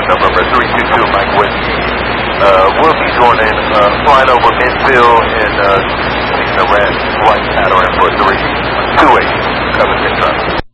November 322, Mike Whiskey. We'll be joining, flying over midfield and taking the red white pattern for 328. Cover 6